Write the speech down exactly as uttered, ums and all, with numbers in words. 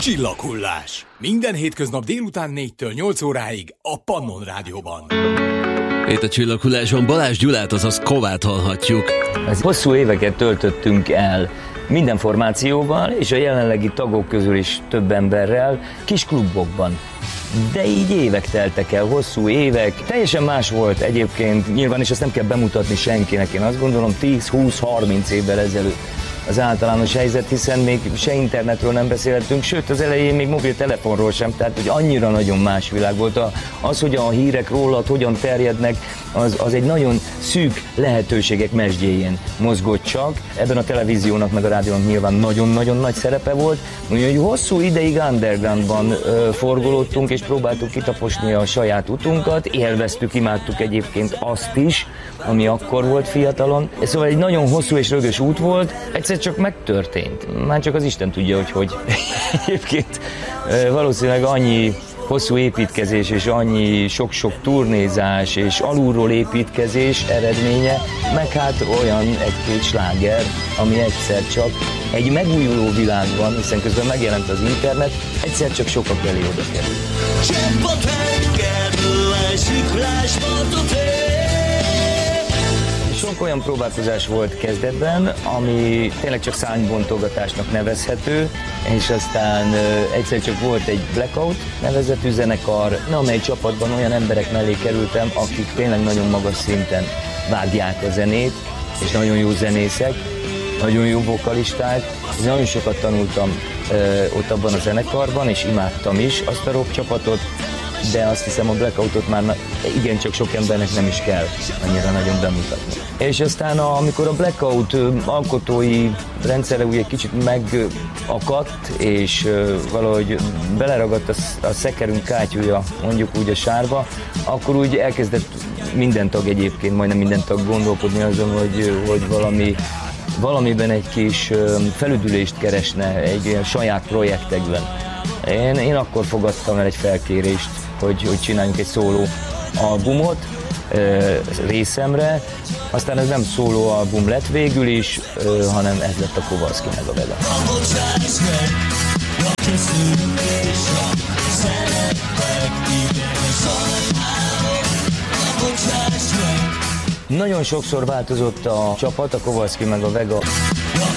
Csillaghullás. Minden hétköznap délután négytől nyolc óráig a Pannon Rádióban. Itt a Csillaghullásban Balázs Gyulát, azaz Kovát hallhatjuk. Ez hosszú éveket töltöttünk el minden formációval, és a jelenlegi tagok közül is több emberrel, kis klubokban. De így évek teltek el, hosszú évek. Teljesen más volt egyébként, nyilván, és ezt nem kell bemutatni senkinek, én azt gondolom tíz, húsz, harminc évvel ezelőtt az általános helyzet, hiszen még se internetről nem beszéltünk, sőt az elején még mobiltelefonról sem, tehát hogy annyira nagyon más világ volt. Az, hogy a hírek rólad hogyan terjednek, az, az egy nagyon szűk lehetőségek mesdjéjén mozgott csak. Ebben a televíziónak meg a rádiónak nyilván nagyon-nagyon nagy szerepe volt. Úgyhogy hosszú ideig undergroundban ö, forgolódtunk, és próbáltuk kitaposni a saját utunkat, élveztük, imádtuk egyébként azt is, ami akkor volt fiatalon. Szóval egy nagyon hosszú és rögös út volt, egyszer csak megtörtént. Már csak az Isten tudja, hogy hogy. Egyébként valószínűleg annyi hosszú építkezés és annyi sok-sok turnézás és alulról építkezés eredménye, meg hát olyan egy-két sláger, ami egyszer csak egy megújuló világban, hiszen közben megjelent az internet, egyszer csak sokak elé oda kerül. Csepp a tengerből esik láspartot ér. Sok olyan próbálkozás volt kezdetben, ami tényleg csak szárnybontogatásnak nevezhető, és aztán uh, egyszer csak volt egy Blackout nevezetű zenekar, amely csapatban olyan emberek mellé kerültem, akik tényleg nagyon magas szinten vágják a zenét, és nagyon jó zenészek, nagyon jó vokalisták. Nagyon sokat tanultam uh, ott abban a zenekarban, és imádtam is azt a rock csapatot, de azt hiszem a Blackoutot már igencsak sok embernek nem is kell annyira nagyon bemutatni. És aztán a, amikor a Blackout alkotói rendszere úgy egy kicsit megakadt, és valahogy beleragadt a, a szekerünk kátyúja, mondjuk úgy a sárba, akkor úgy elkezdett minden tag egyébként, majdnem minden tag gondolkodni azon, hogy, hogy valami, valamiben egy kis felüdülést keresne egy ilyen saját projektekben. Én, én akkor fogadtam el egy felkérést, hogy, hogy csináljunk egy szóló albumot e, részemre, aztán ez nem szóló album lett végül is, e, hanem ez lett a Kowalski meg a Vega. Nagyon sokszor változott a csapat, a Kowalski meg a Vega.